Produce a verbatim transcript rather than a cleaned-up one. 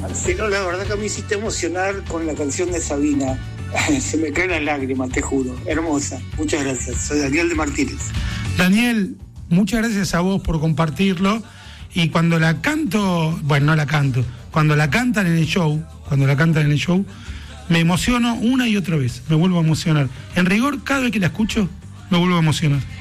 Pero la verdad que me hiciste emocionar con la canción de Sabina. Se me caen las lágrimas, te juro. Hermosa. Muchas gracias. Soy Daniel de Martínez. Daniel, muchas gracias a vos por compartirlo. Y cuando la canto, bueno, no la canto, cuando la cantan en el show, cuando la cantan en el show, me emociono una y otra vez. Me vuelvo a emocionar. En rigor, cada vez que la escucho, me vuelvo a emocionar.